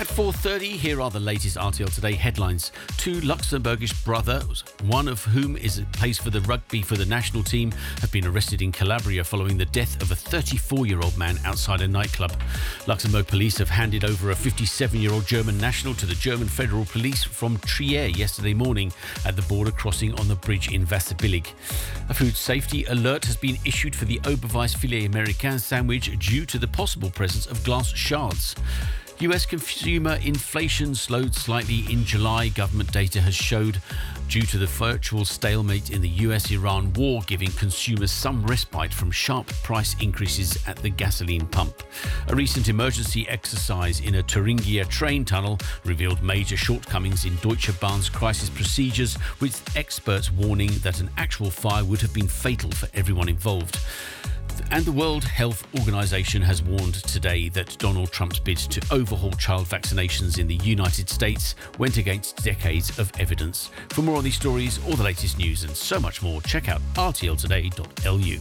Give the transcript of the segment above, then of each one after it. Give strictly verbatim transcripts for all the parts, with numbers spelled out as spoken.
At four thirty, here are the latest R T L Today headlines. Two Luxembourgish brothers, one of whom is plays for the rugby for the national team, have been arrested in Calabria following the death of a thirty-four-year-old man outside a nightclub. Luxembourg police have handed over a fifty-seven-year-old German national to the German Federal Police from Trier yesterday morning at the border crossing on the bridge in Wasserbillig. A food safety alert has been issued for the Oberweis Filet Americain sandwich due to the possible presence of glass shards. U S consumer inflation slowed slightly in July, government data has showed, due to the virtual stalemate in the U S Iran war, giving consumers some respite from sharp price increases at the gasoline pump. A recent emergency exercise in a Thuringia train tunnel revealed major shortcomings in Deutsche Bahn's crisis procedures, with experts warning that an actual fire would have been fatal for everyone involved. And the World Health Organization has warned today that Donald Trump's bid to overhaul child vaccinations in the United States went against decades of evidence. For more on these stories, all the latest news and so much more, check out r t l today dot l u.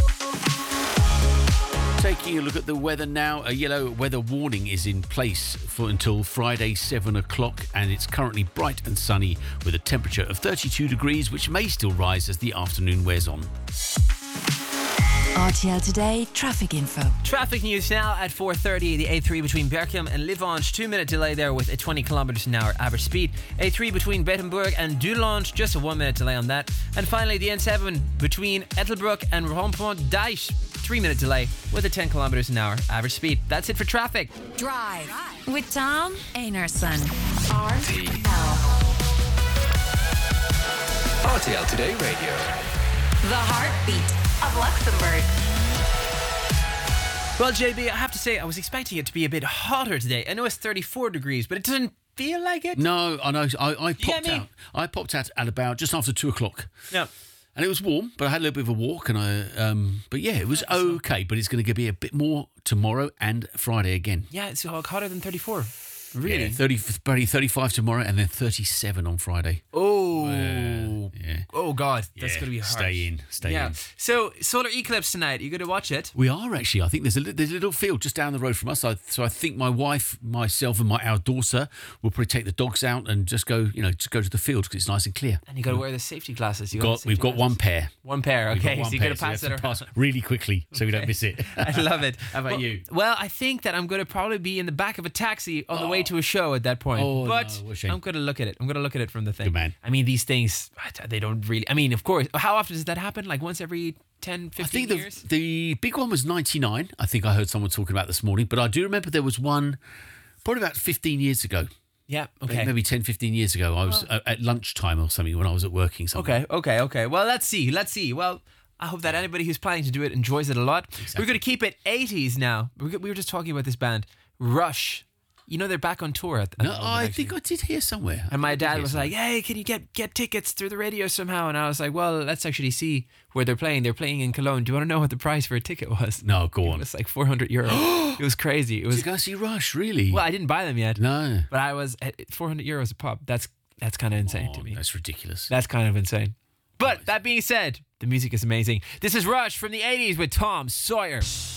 Taking a look at the weather now, a yellow weather warning is in place for until Friday seven o'clock, and it's currently bright and sunny with a temperature of thirty-two degrees, which may still rise as the afternoon wears on. R T L Today traffic info. Traffic news now at four thirty. The A three between Berchem and Livange, two minute delay there with a twenty kilometres an hour average speed. A three between Bettenburg and Dulange, just a one minute delay on that. And finally the N seven between Ettelbruck and Rond-Point-Deich, three minute delay with a ten kilometres an hour average speed. That's it for traffic. Drive with Tom Einarson. R T L. R T L Today Radio. The heartbeat of Luxembourg. Well, J B, I have to say, I was expecting it to be a bit hotter today. I know it's thirty-four degrees, but it doesn't feel like it. No, I know. I, I popped me? out. I popped out at about just after two o'clock. Yeah. And it was warm, but I had a little bit of a walk, and I. Um, but yeah, it was okay. But it's going to be a bit more tomorrow and Friday again. Yeah, it's hotter than thirty-four. Really? Yeah, thirty, thirty-five tomorrow, and then thirty-seven on Friday. Oh, uh, yeah. Oh God, that's yeah, going to be hard. Stay in, stay yeah. in. So, solar eclipse tonight. Are you going to watch it? We are actually. I think there's a li- there's a little field just down the road from us. I, so I think my wife, myself, and my our daughter will probably take the dogs out and just go, you know, just go to the field because it's nice and clear. And you got to wear the safety glasses. You got, got we've got glasses. one pair. One pair. We've Okay, got one so you pair, got to pass so it we have around to pass really quickly so we don't miss it. I love it. How about well, you? Well, I think that I'm going to probably be in the back of a taxi on the way to a show at that point. Oh, but no, what a shame. I'm going to look at it. I'm going to look at it from the thing. Good man. I mean, these things, they don't really. I mean, of course. How often does that happen? Like once every ten, fifteen I think the, years? the big one was ninety-nine. I think I heard someone talking about this morning, but I do remember there was one probably about fifteen years ago. Yeah. Okay. Maybe ten, fifteen years ago. I was uh, at lunchtime or something when I was at working somewhere. Okay. Okay. Okay. Well, let's see. Let's see. Well, I hope that anybody who's planning to do it enjoys it a lot. Exactly. We're going to keep it eighties now. We were just talking about this band, Rush. You know, they're back on tour at, at No, the moment, I actually. think I did hear somewhere. And my I did dad hear was somewhere. like, hey, can you get, get tickets through the radio somehow? And I was like, well, let's actually see where they're playing. They're playing in Cologne. Do you want to know what the price for a ticket was? No, go It on. was like four hundred euro. It was crazy. It Did was, you go see Rush, really? well, I didn't buy them yet. No. But I was at four hundred euros a pop. That's that's kind of insane Oh, to me. that's ridiculous. That's kind of insane. But that being said, the music is amazing. This is Rush from the eighties with Tom Sawyer.